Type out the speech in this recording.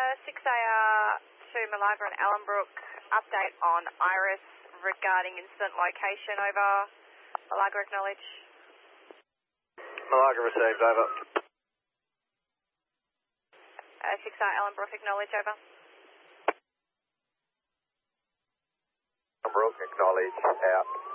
6AR to Malaga and Ellenbrook, update on Iris regarding incident location, over. Malaga acknowledge. Malaga received, over. 6AR Ellenbrook acknowledge, over. Ellenbrook acknowledge, out.